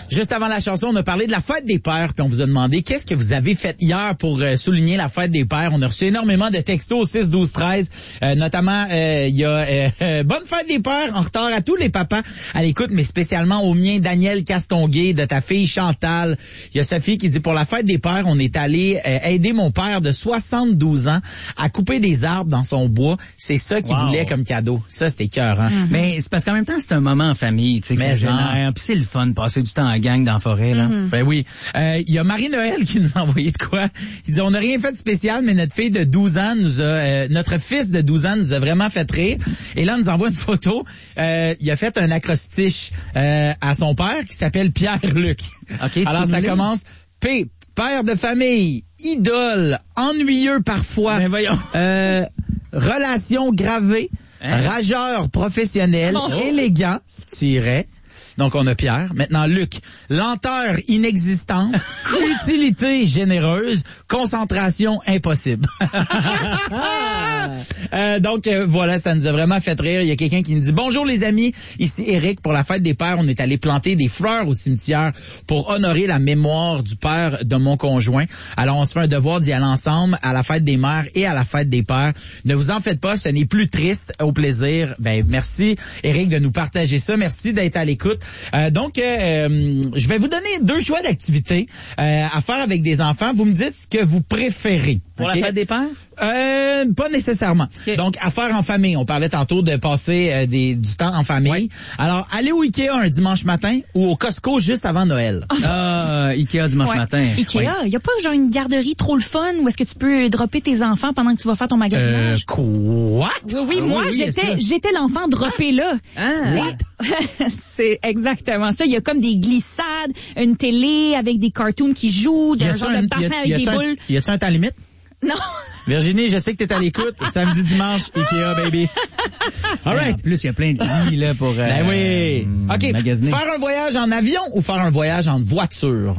Juste avant la chanson, on a parlé de la fête des pères, puis on vous a demandé qu'est-ce que vous avez fait hier pour souligner la fête des pères. On a reçu énormément de textos au 6, 12, 13. Notamment, il y a bonne fête des pères en retard à tous les papas à l'écoute, mais spécialement au mien, Daniel Castonguay, de ta fille Chantal. Il y a Sophie qui dit, pour la fête des pères, on est allé aider mon père de 72 ans à couper des arbres dans son bois. C'est ça qu'il voulait comme cadeau. Ça, c'était écœurant. Mais c'est parce qu'en même temps, c'est un moment en famille, tu sais, que ça génère. Puis c'est le fun de passer du temps en gang dans la forêt, là. Ben oui. Il y a Marie-Noël qui nous a envoyé de quoi. Il dit, on n'a rien fait de spécial, mais notre fille de 12 ans notre fils de 12 ans nous a vraiment fait rire. Et là, on nous envoie une photo. Il a fait un acrostiche à son père qui s'appelle Pierre-Luc. Okay, alors, ça commence P, père de famille, idole, ennuyeux parfois, relation gravée, rageur professionnel, élégant, tiret. Donc, on a Pierre. Maintenant, Luc. Lenteur inexistante, utilité généreuse, concentration impossible. Donc, voilà, ça nous a vraiment fait rire. Il y a quelqu'un qui nous dit, bonjour les amis, ici Eric. Pour la fête des pères, on est allé planter des fleurs au cimetière pour honorer la mémoire du père de mon conjoint. Alors, on se fait un devoir d'y aller ensemble à la fête des mères et à la fête des pères. Ne vous en faites pas, ce n'est plus triste. Au plaisir. Ben, merci, Eric, de nous partager ça. Merci d'être à l'écoute. Donc, je vais vous donner 2 choix d'activités à faire avec des enfants. Vous me dites ce que vous préférez. Pour la fête des pères? Pas nécessairement. Okay. Donc, à faire en famille. On parlait tantôt de passer du temps en famille. Oui. Alors, aller au Ikea un dimanche matin ou au Costco juste avant Noël. Ikea dimanche matin. Ikea, il y a pas genre une garderie trop le fun où est-ce que tu peux dropper tes enfants pendant que tu vas faire ton magasinage? Quoi? Oui, moi, j'étais l'enfant droppé là. C'est exactement ça. Il y a comme des glissades, une télé avec des cartoons qui jouent, un genre de parfum avec des boules. Y a-tu un temps limite? Non. Virginie, je sais que t'es à l'écoute. Samedi, dimanche, Ikea, baby. All right. En plus, il y a plein de lits, là, pour magasiner. Faire un voyage en avion ou faire un voyage en voiture?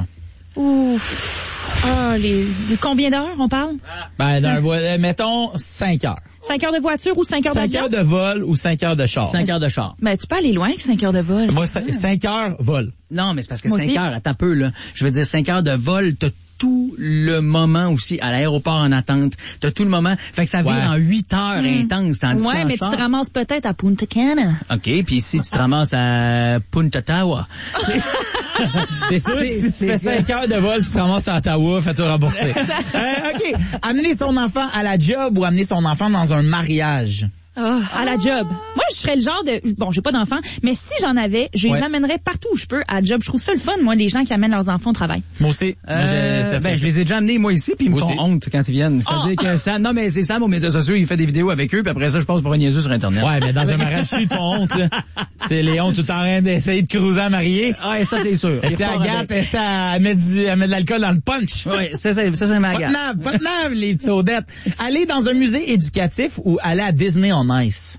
Combien d'heures on parle? Mettons 5 heures. 5 heures de voiture ou 5 heures d'avion? 5 heures de vol ou 5 heures de char? 5 heures de char. Ben, tu peux aller loin avec 5 heures de vol. Moi, 5 heures vol. Non, mais c'est parce que 5 heures, attends un peu, là. Je veux dire, 5 heures de vol, t'as tout le moment aussi à l'aéroport en attente. T'as tout le moment. Fait que ça vient en 8 heures intenses. Ouais, mais tu te ramasses peut-être à Punta Cana. OK, puis si tu te ramasses à Punta Tawa. C'est sûr que si tu fais 5 heures de vol, tu te ramasses à Ottawa, fais-toi rembourser. OK. Amener son enfant à la job ou amener son enfant dans un mariage? À la job. Moi, je serais le genre de... Bon, j'ai pas d'enfants, mais si j'en avais, je les amènerais partout où je peux à la job. Je trouve ça le fun, moi, les gens qui amènent leurs enfants au travail. Moi aussi. Je les ai déjà amenés, moi, ici, puis ils me font honte quand ils viennent. C'est-à-dire que ça... Non, mais c'est Sam aux médias sociaux, il fait des vidéos avec eux, puis après ça, je passe pour un niaiseux sur Internet. Ouais, mais dans un mariage, ils te font honte, là. C'est Léon tout en train d'essayer de cruiser à marier. Ouais, ça, c'est sûr. Et c'est Agathe, elle met de l'alcool dans le punch. Ouais, ça, c'est ma Agathe. Pas de nave, les petites saudettes. Aller dans un musée éducatif ou aller à Disney on Ice?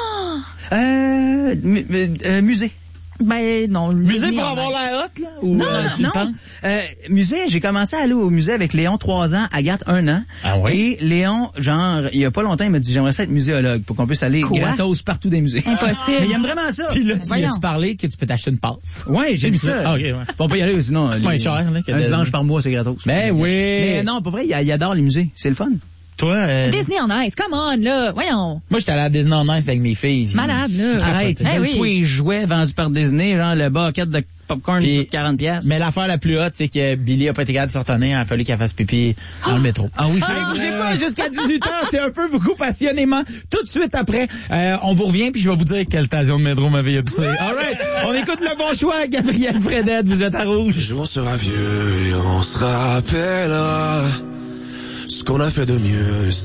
Musée. Ben non. Musée pour avoir l'air hot, là? Ou, tu le penses? Musée, j'ai commencé à aller au musée avec Léon 3 ans, Agathe 1 an. Ah oui? Et Léon, genre, il y a pas longtemps, il m'a dit, j'aimerais ça être muséologue pour qu'on puisse aller gratos partout des musées. Impossible. Mais il aime vraiment ça. Puis là, tu parlé que tu peux t'acheter une passe? Ouais, j'ai vu ça. Ah, OK, ouais. On peut y aller, sinon. C'est pas cher, là. Un dimanche par mois, c'est gratos. Ben oui. Mais non, pour vrai, il adore les musées. C'est le fun. Toi, Disney on Ice, come on, là, voyons. Moi, j'étais allé à Disney on Ice avec mes filles. Malade, là. Arrête, tous les jouets vendus par Disney, genre le bucket de popcorn puis, 40$. Mais l'affaire la plus haute, c'est que Billy a pas été capable de se retenir, il a fallu qu'elle fasse pipi dans le métro. Ah oui, bougez pas jusqu'à 18 ans, c'est un peu beaucoup passionnément. Tout de suite après, on vous revient puis je vais vous dire quelle station de métro m'avait ébissé. Alright, on écoute le bon choix, Gabriel Fredette, vous êtes à Rouge. Le jour sera vieux et on se rappellera ce qu'on a fait de mieux.